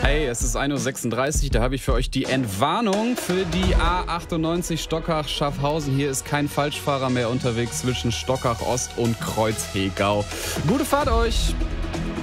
Hey, es ist 1:36 Uhr, da habe ich für euch die Entwarnung für die A98 Stockach-Schaffhausen. Hier ist kein Falschfahrer mehr unterwegs zwischen Stockach Ost und Kreuzhegau. Gute Fahrt euch!